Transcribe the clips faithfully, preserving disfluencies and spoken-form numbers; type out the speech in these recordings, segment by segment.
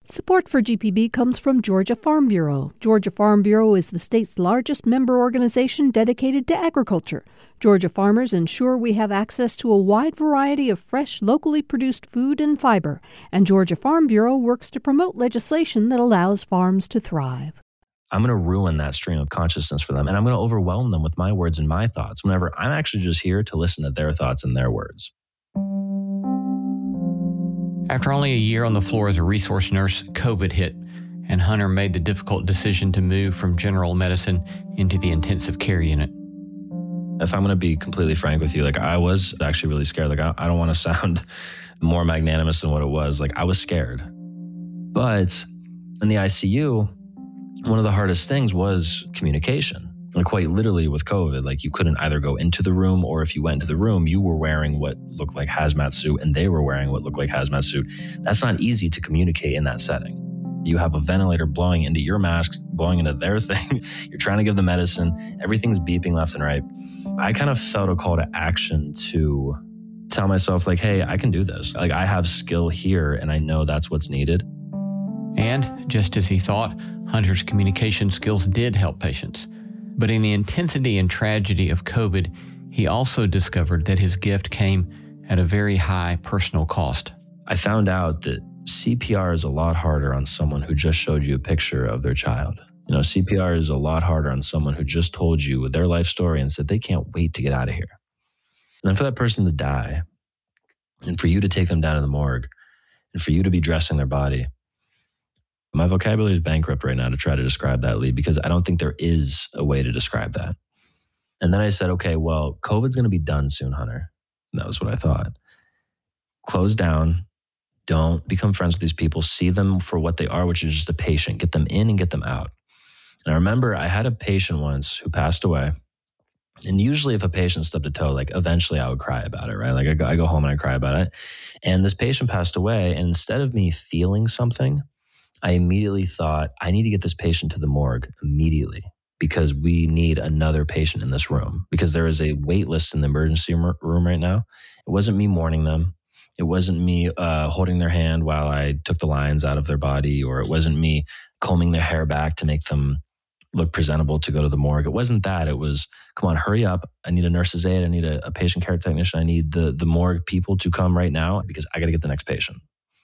Support for G P B comes from Georgia Farm Bureau. Georgia Farm Bureau is the state's largest member organization dedicated to agriculture. Georgia farmers ensure we have access to a wide variety of fresh, locally produced food and fiber. And Georgia Farm Bureau works to promote legislation that allows farms to thrive. I'm going to ruin that stream of consciousness for them, and I'm going to overwhelm them with my words and my thoughts whenever I'm actually just here to listen to their thoughts and their words. After only a year on the floor as a resource nurse, COVID hit, and Hunter made the difficult decision to move from general medicine into the intensive care unit. If I'm going to be completely frank with you, like I was actually really scared. Like I, I don't want to sound more magnanimous than what it was. Like I was scared. But in the I C U, one of the hardest things was communication. Like quite literally with COVID, like you couldn't either go into the room, or if you went into the room, you were wearing what looked like hazmat suit and they were wearing what looked like hazmat suit. That's not easy to communicate in that setting. You have a ventilator blowing into your mask, blowing into their thing. You're trying to give the medicine. Everything's beeping left and right. I kind of felt a call to action to tell myself like, hey, I can do this. Like I have skill here and I know that's what's needed. And just as he thought, Hunter's communication skills did help patients. But in the intensity and tragedy of COVID, he also discovered that his gift came at a very high personal cost. I found out that C P R is a lot harder on someone who just showed you a picture of their child. You know, C P R is a lot harder on someone who just told you their life story and said they can't wait to get out of here. And then for that person to die, and for you to take them down to the morgue, and for you to be dressing their body, my vocabulary is bankrupt right now to try to describe that, Lee, because I don't think there is a way to describe that. And then I said, okay, well, COVID's going to be done soon, Hunter. And that was what I thought. Close down. Don't become friends with these people. See them for what they are, which is just a patient. Get them in and get them out. And I remember I had a patient once who passed away. And usually if a patient stubbed a toe, like eventually I would cry about it, right? Like I go, I go home and I cry about it. And this patient passed away. And instead of me feeling something, I immediately thought, I need to get this patient to the morgue immediately because we need another patient in this room because there is a wait list in the emergency room right now. It wasn't me mourning them. It wasn't me uh, holding their hand while I took the lines out of their body, or it wasn't me combing their hair back to make them look presentable to go to the morgue. It wasn't that. It was, come on, hurry up. I need a nurse's aide. I need a, a patient care technician. I need the, the morgue people to come right now because I got to get the next patient.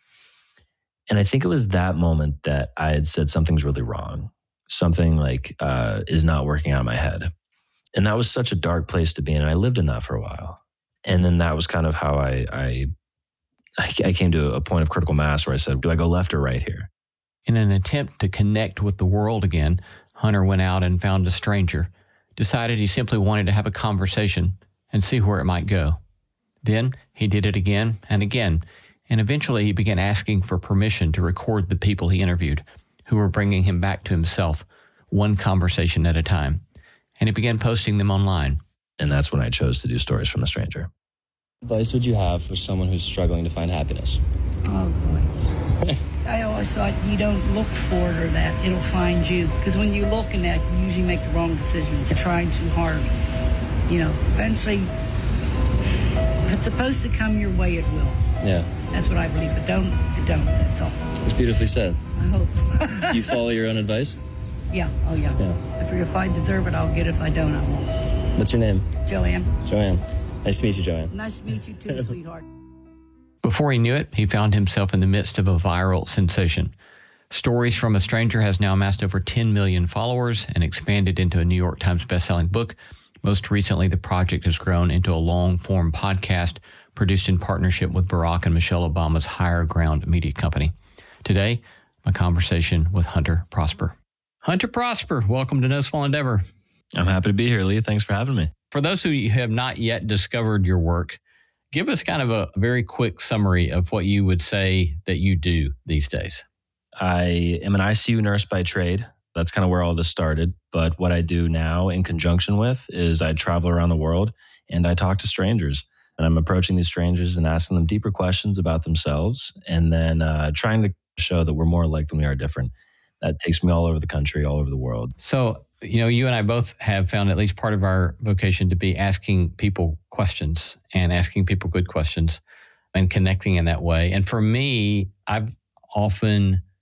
And I think it was that moment that I had said something's really wrong. Something like uh, is not working out in my head. And that was such a dark place to be in. And I lived in that for a while. And then that was kind of how I, I, I came to a point of critical mass where I said, do I go left or right here? In an attempt to connect with the world again, Hunter went out and found a stranger, decided he simply wanted to have a conversation and see where it might go. Then he did it again and again. And eventually he began asking for permission to record the people he interviewed, who were bringing him back to himself, one conversation at a time. And he began posting them online. And that's when I chose to do Stories from a Stranger. What advice would you have for someone who's struggling to find happiness? Oh, boy. I always thought you don't look for it or that. It'll find you. Because when you look in that, you usually make the wrong decisions. You're trying too hard. You know, eventually, if it's supposed to come your way, it will. Yeah. That's what I believe. If it don't, it don't. That's all. It's beautifully said. I hope. You follow your own advice? Yeah. Oh, yeah. yeah. If, if I deserve it, I'll get it. If I don't, I won't. What's your name? Joanne. Joanne. Nice to meet you, Joanne. Nice to meet you too, sweetheart. Before he knew it, he found himself in the midst of a viral sensation. Stories from a Stranger has now amassed over ten million followers and expanded into a New York Times bestselling book. Most recently, the project has grown into a long-form podcast produced in partnership with Barack and Michelle Obama's Higher Ground media company. Today, my conversation with Hunter Prosper. Hunter Prosper, welcome to No Small Endeavor. I'm happy to be here, Lee. Thanks for having me. For those who have not yet discovered your work, give us kind of a very quick summary of what you would say that you do these days. I am an I C U nurse by trade. That's kind of where all this started. But what I do now in conjunction with is I travel around the world and I talk to strangers. And I'm approaching these strangers and asking them deeper questions about themselves and then uh, trying to show that we're more alike than we are different. That takes me all over the country, all over the world. So, you know, you and I both have found at least part of our vocation to be asking people questions and asking people good questions and connecting in that way. And for me, I've often